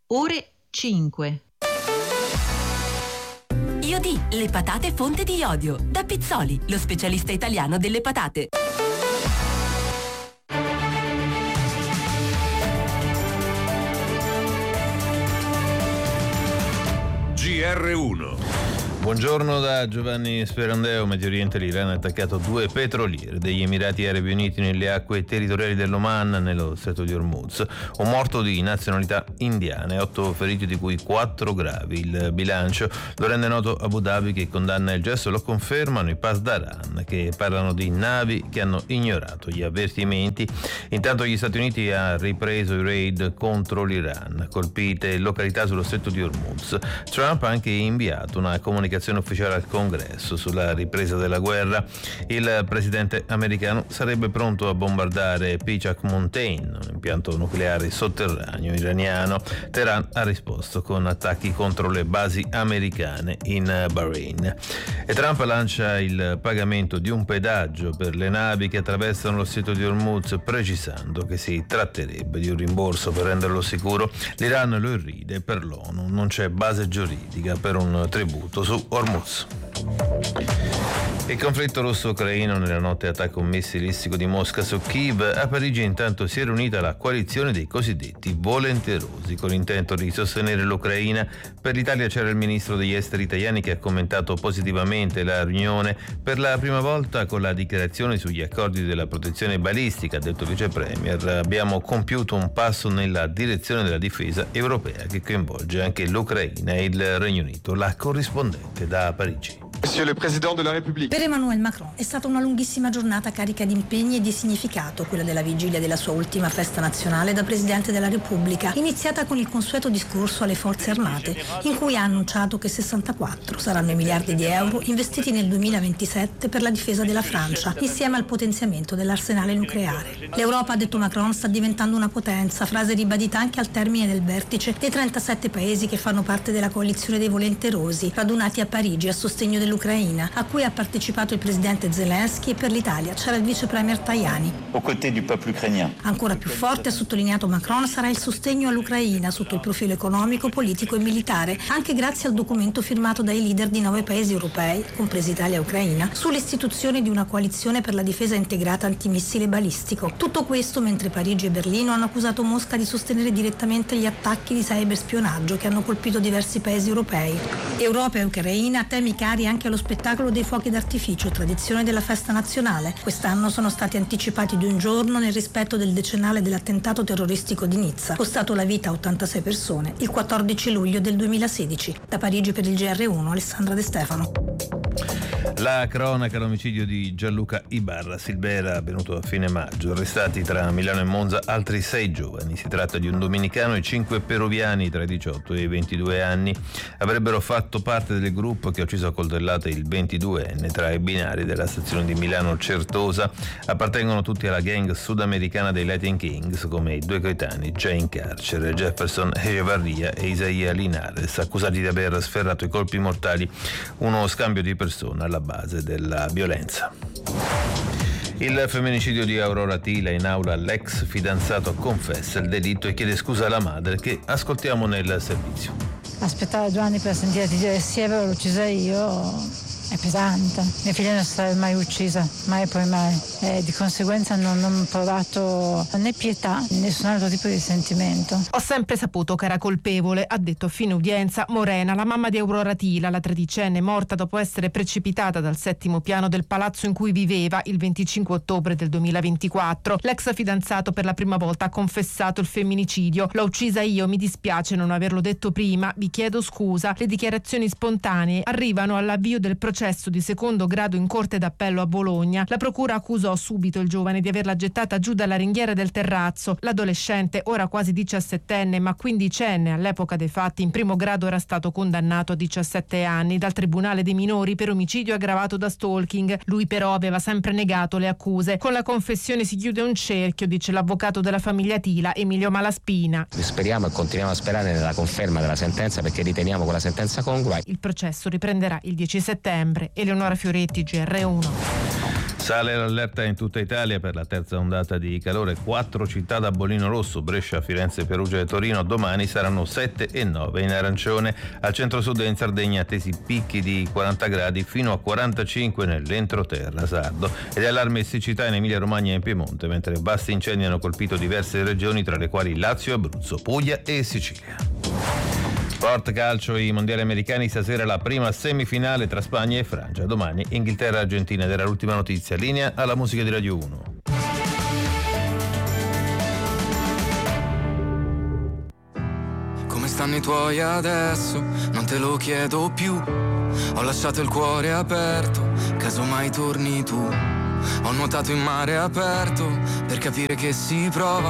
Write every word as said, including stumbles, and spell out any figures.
ore cinque. Iodì, le patate fonte di iodio. Da Pizzoli, lo specialista italiano delle patate. G R uno. Buongiorno da Giovanni Sperandeo. Medio Oriente, l'Iran ha attaccato due petroliere degli Emirati Arabi Uniti nelle acque territoriali dell'Oman, nello stretto di Hormuz. Un morto di nazionalità indiana e otto feriti, di cui quattro gravi. Il bilancio lo rende noto Abu Dhabi, che condanna il gesto, e lo confermano i Pasdaran, che parlano di navi che hanno ignorato gli avvertimenti. Intanto gli Stati Uniti ha ripreso i raid contro l'Iran, colpite località sullo stretto di Hormuz. Trump ha anche inviato una comunicazione ufficiale al Congresso sulla ripresa della guerra. Il presidente americano sarebbe pronto a bombardare Pichak Mountain, un impianto nucleare sotterraneo iraniano. Teheran ha risposto con attacchi contro le basi americane in Bahrain. E Trump lancia il pagamento di un pedaggio per le navi che attraversano lo stretto di Hormuz, precisando che si tratterebbe di un rimborso per renderlo sicuro. L'Iran lo irride. Per l'ONU non c'è base giuridica per un tributo su Hormuz. Il conflitto russo-ucraino, nella notte attacco missilistico di Mosca su Kiev. A Parigi intanto si è riunita la coalizione dei cosiddetti volenterosi, con l'intento di sostenere l'Ucraina. Per l'Italia c'era il ministro degli esteri italiani, che ha commentato positivamente la riunione. Per la prima volta, con la dichiarazione sugli accordi della protezione balistica, ha detto il vice premier, abbiamo compiuto un passo nella direzione della difesa europea, che coinvolge anche l'Ucraina e il Regno Unito. La corrispondente da Parigi. Monsieur le Président de la République. Per Emmanuel Macron è stata una lunghissima giornata carica di impegni e di significato, quella della vigilia della sua ultima festa nazionale da Presidente della Repubblica, iniziata con il consueto discorso alle forze armate, in cui ha annunciato che sessantaquattro saranno i miliardi di euro investiti nel duemilaventisette per la difesa della Francia, insieme al potenziamento dell'arsenale nucleare. L'Europa, ha detto Macron, sta diventando una potenza, frase ribadita anche al termine del vertice dei trentasette paesi che fanno parte della coalizione dei volenterosi, radunati a Parigi a sostegno dell'Ucraina, a cui ha partecipato il presidente Zelensky, e per l'Italia c'era il vice premier Tajani. Aux côtés du peuple ukrainien. Ancora più forte, ha sottolineato Macron, sarà il sostegno all'Ucraina sotto il profilo economico, politico e militare, anche grazie al documento firmato dai leader di nove paesi europei, compresi Italia e Ucraina, sull'istituzione di una coalizione per la difesa integrata antimissile balistico. Tutto questo mentre Parigi e Berlino hanno accusato Mosca di sostenere direttamente gli attacchi di cyberspionaggio che hanno colpito diversi paesi europei. Europa e Ucraina, temi cari anche allo spettacolo dei fuochi d'artificio, tradizione della festa nazionale. Quest'anno sono stati anticipati di un giorno nel rispetto del decennale dell'attentato terroristico di Nizza, costato la vita a ottantasei persone il quattordici luglio del duemilasedici. Da Parigi per il G R uno, Alessandra De Stefano. La cronaca, l'omicidio di Gianluca Ibarra Silvera, avvenuto a fine maggio. Arrestati tra Milano e Monza altri sei giovani. Si tratta di un dominicano e cinque peruviani tra i diciotto e i ventidue anni. Avrebbero fatto parte del gruppo che ha ucciso a coltellate il ventiduenne tra i binari della stazione di Milano Certosa. Appartengono tutti alla gang sudamericana dei Latin Kings, come i due coetanei già in carcere, Jefferson Echevarria e Isaia Linares, accusati di aver sferrato i colpi mortali, uno scambio di persona alla base della violenza. Il femminicidio di Aurora Tila, in aula l'ex fidanzato confessa il delitto e chiede scusa alla madre, che ascoltiamo nel servizio. Aspettare due anni per sentirti dire sì, è vero, l'ho uccisa io, è pesante. Mia figlia non è stata mai uccisa, mai e poi mai. E di conseguenza non, non ho provato né pietà né nessun altro tipo di sentimento. Ho sempre saputo che era colpevole, ha detto a fine udienza Morena, la mamma di Aurora Tila, la tredicenne morta dopo essere precipitata dal settimo piano del palazzo in cui viveva il venticinque ottobre del duemilaventiquattro. L'ex fidanzato per la prima volta ha confessato il femminicidio. L'ho uccisa io, mi dispiace non averlo detto prima, vi chiedo scusa. Le dichiarazioni spontanee arrivano all'avvio del processo di secondo grado in Corte d'Appello a Bologna. La procura accusò subito il giovane di averla gettata giù dalla ringhiera del terrazzo. L'adolescente, ora quasi diciassettenne ma quindicenne all'epoca dei fatti, in primo grado era stato condannato a diciassette anni dal Tribunale dei minori per omicidio aggravato da stalking. Lui però aveva sempre negato le accuse. Con la confessione si chiude un cerchio, dice l'avvocato della famiglia Tila, Emilio Malaspina. Speriamo e continuiamo a sperare nella conferma della sentenza, perché riteniamo quella sentenza congrua. Il processo riprenderà il dieci settembre. Eleonora Fioretti, G R uno. Sale l'allerta in tutta Italia per la terza ondata di calore. Quattro città da bollino rosso, Brescia, Firenze, Perugia e Torino. Domani saranno sette e nove in arancione. Al centro-sud e in Sardegna attesi picchi di quaranta gradi fino a quarantacinque nell'entroterra sardo. Ed è allarme siccità in Emilia-Romagna e in Piemonte, mentre vasti incendi hanno colpito diverse regioni, tra le quali Lazio, Abruzzo, Puglia e Sicilia. Sport calcio, i mondiali americani, stasera la prima semifinale tra Spagna e Francia, domani Inghilterra e Argentina. Ed era l'ultima notizia. Linea alla musica di Radio uno. Come stanno i tuoi adesso? Non te lo chiedo più. Ho lasciato il cuore aperto, casomai torni tu. Ho nuotato in mare aperto per capire che si prova